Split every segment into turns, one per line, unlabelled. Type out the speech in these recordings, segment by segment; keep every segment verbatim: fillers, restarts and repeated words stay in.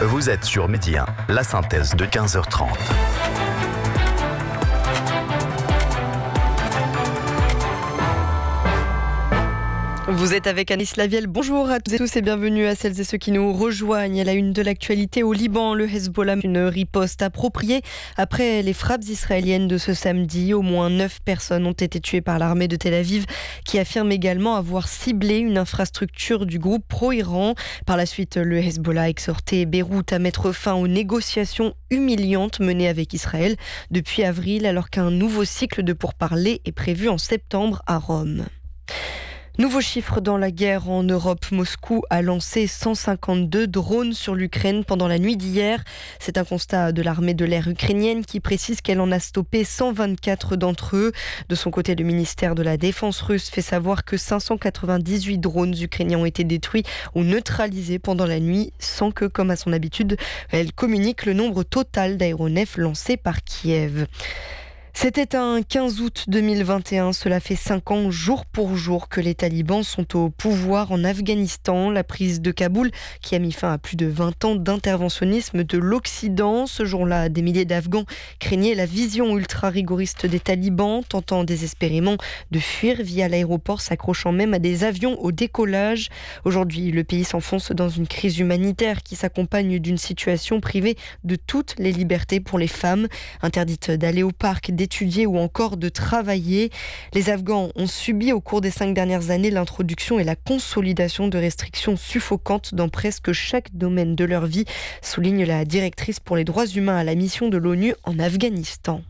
Vous êtes sur Midi un, la synthèse de quinze heures trente.
Vous êtes avec Anis Lavielle. Bonjour à toutes et tous et bienvenue à celles et ceux qui nous rejoignent. À la une de l'actualité au Liban, le Hezbollah, une riposte appropriée après les frappes israéliennes de ce samedi. Au moins neuf personnes ont été tuées par l'armée de Tel Aviv, qui affirme également avoir ciblé une infrastructure du groupe pro-Iran. Par la suite, le Hezbollah a exhorté Beyrouth à mettre fin aux négociations humiliantes menées avec Israël depuis avril, alors qu'un nouveau cycle de pourparlers est prévu en septembre à Rome. Nouveau chiffre dans la guerre en Europe. Moscou a lancé cent cinquante-deux drones sur l'Ukraine pendant la nuit d'hier. C'est un constat de l'armée de l'air ukrainienne qui précise qu'elle en a stoppé cent vingt-quatre d'entre eux. De son côté, le ministère de la Défense russe fait savoir que cinq cent quatre-vingt-dix-huit drones ukrainiens ont été détruits ou neutralisés pendant la nuit, sans que, comme à son habitude, elle communique le nombre total d'aéronefs lancés par Kiev. C'était un quinze août deux mille vingt et un, cela fait cinq ans jour pour jour que les talibans sont au pouvoir en Afghanistan. La prise de Kaboul qui a mis fin à plus de vingt ans d'interventionnisme de l'Occident. Ce jour-là, des milliers d'Afghans craignaient la vision ultra-rigoriste des talibans, tentant désespérément de fuir via l'aéroport, s'accrochant même à des avions au décollage. Aujourd'hui, le pays s'enfonce dans une crise humanitaire qui s'accompagne d'une situation privée de toutes les libertés pour les femmes, interdites d'aller au parc, d'étudier ou encore de travailler. Les Afghans ont subi au cours des cinq dernières années l'introduction et la consolidation de restrictions suffocantes dans presque chaque domaine de leur vie, souligne la directrice pour les droits humains à la mission de l'ONU en Afghanistan.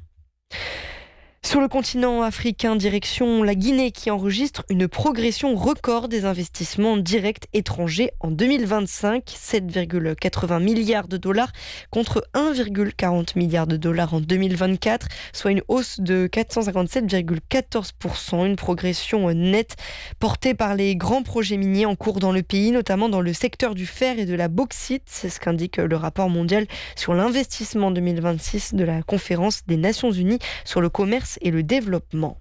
Sur le continent africain, direction la Guinée qui enregistre une progression record des investissements directs étrangers en deux mille vingt-cinq, sept virgule quatre-vingts milliards de dollars contre un virgule quarante milliards de dollars en deux mille vingt-quatre, soit une hausse de quatre cent cinquante-sept virgule quatorze pour cent, une progression nette portée par les grands projets miniers en cours dans le pays, notamment dans le secteur du fer et de la bauxite. C'est ce qu'indique le rapport mondial sur l'investissement deux mille vingt-six de la conférence des Nations Unies sur le commerce et le développement.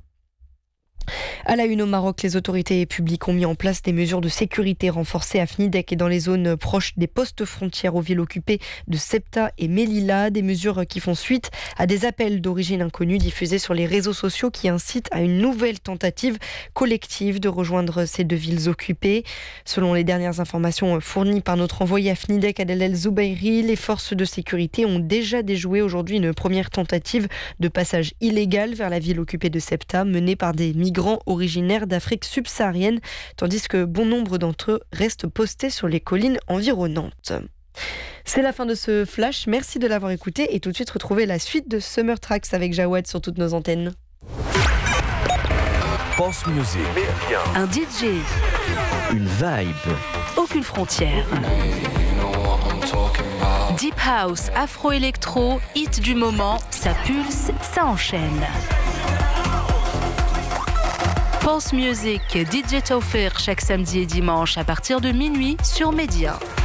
À la une au Maroc, les autorités publiques ont mis en place des mesures de sécurité renforcées à Fnidek et dans les zones proches des postes frontières aux villes occupées de Sebta et Melilla. Des mesures qui font suite à des appels d'origine inconnue diffusés sur les réseaux sociaux qui incitent à une nouvelle tentative collective de rejoindre ces deux villes occupées. Selon les dernières informations fournies par notre envoyé à Fnidek, Adel El Zoubairi, les forces de sécurité ont déjà déjoué aujourd'hui une première tentative de passage illégal vers la ville occupée de Sebta menée par des migrants originaires d'Afrique subsaharienne, tandis que bon nombre d'entre eux restent postés sur les collines environnantes. C'est la fin de ce flash, merci de l'avoir écouté et tout de suite retrouvez la suite de Summer Tracks avec Jawad sur toutes nos antennes.
Pulse Music.
Un D J.
Une vibe.
Aucune frontière. Deep House, Afro-Électro, hit du moment, ça pulse, ça enchaîne. Pulse Music, D J Taufir chaque samedi et dimanche à partir de minuit sur Midi un.